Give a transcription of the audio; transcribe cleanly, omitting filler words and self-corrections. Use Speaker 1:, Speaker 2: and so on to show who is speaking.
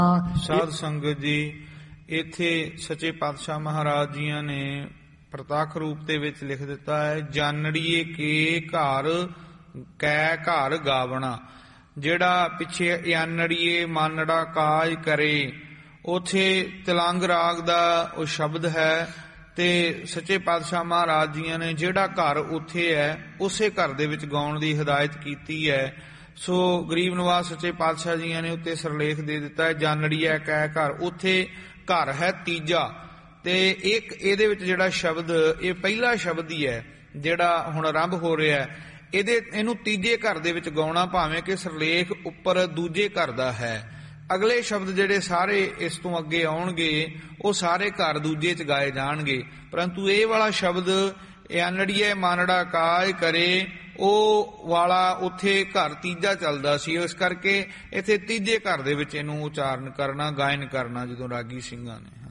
Speaker 1: ਸਾਧ ਸੰਗਤ ਜੀ, ਇੱਥੇ ਸੱਚੇ ਪਾਤਸ਼ਾਹ ਮਹਾਰਾਜ ਜੀਆਂ ਨੇ ਪ੍ਰਤੱਖ ਰੂਪ ਦੇ ਵਿੱਚ ਲਿਖ ਦਿੱਤਾ ਹੈ, ਜਾਨੜੀਏ ਕੇ ਘਰ ਕੈ ਘਰ ਗਾਵਣਾ। ਜਿਹੜਾ ਪਿੱਛੇ ਯਾਨੜੀਏ ਮਾਨੜਾ ਕਾਜ ਕਰੇ, ਉੱਥੇ ਤਿਲੰਗ ਰਾਗ ਦਾ ਉਹ ਸ਼ਬਦ ਹੈ। ਤੇ ਸੱਚੇ ਪਾਤਸ਼ਾਹ ਮਹਾਰਾਜ ਜੀਆਂ ਨੇ ਜਿਹੜਾ ਘਰ ਉੱਥੇ ਹੈ ਉਸੇ ਘਰ ਦੇ ਵਿੱਚ ਗਾਉਣ ਦੀ ਹਦਾਇਤ ਕੀਤੀ ਹੈ। ਸੋ ਗਰੀਬ ਨਵਾਜ਼ ਸੱਚੇ ਪਾਤਸ਼ਾਹ ਜੀਆਂ ਨੇ ਉੱਤੇ ਸਰਲੇਖ ਦੇ ਦਿੱਤਾ ਹੈ, ਜਾਨੜੀਏ ਕੈ ਘਰ। ਉੱਥੇ ਘਰ ਹੈ ਤੀਜਾ, ਤੇ ਇੱਕ ਇਹਦੇ ਵਿੱਚ ਜਿਹੜਾ ਸ਼ਬਦ, ਇਹ ਪਹਿਲਾ ਸ਼ਬਦ ਹੀ ਹੈ ਜਿਹੜਾ ਹੁਣ ਆਰੰਭ ਹੋ ਰਿਹਾ ਹੈ। ਇਹਨੂੰ ਤੀਜੇ ਘਰ ਦੇ ਵਿੱਚ ਗਾਉਣਾ, ਭਾਵੇਂ ਕਿ ਸਰਲੇਖ ਉੱਪਰ ਦੂਜੇ ਘਰ ਦਾ ਹੈ। ਅਗਲੇ ਸ਼ਬਦ ਜਿਹੜੇ ਸਾਰੇ ਇਸ ਤੋਂ ਅੱਗੇ ਆਉਣਗੇ ਉਹ ਸਾਰੇ ਘਰ ਦੂਜੇ ਚ ਗਾਏ ਜਾਣਗੇ, ਪਰੰਤੂ ਇਹ ਵਾਲਾ ਸ਼ਬਦ ਯਾਨੜੀਏ ਮਾਨੜਾ ਕਾਜ ਕਰੇ, ਉਹ ਵਾਲਾ ਉੱਥੇ ਘਰ ਤੀਜਾ ਚੱਲਦਾ ਸੀ। ਇਸ ਕਰਕੇ ਇੱਥੇ ਤੀਜੇ ਘਰ ਦੇ ਵਿੱਚ ਇਹਨੂੰ ਉਚਾਰਨ ਕਰਨਾ, ਗਾਇਨ ਕਰਨਾ ਜਦੋਂ ਰਾਗੀ ਸਿੰਘਾਂ ਨੇ।